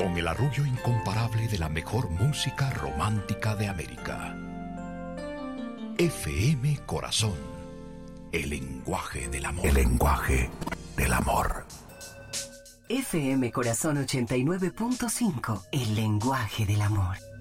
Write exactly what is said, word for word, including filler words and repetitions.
con el arrullo incomparable de la mejor música romántica de América. F M Corazón, el lenguaje del amor. El lenguaje del amor. F M Corazón ochenta y nueve punto cinco, el lenguaje del amor.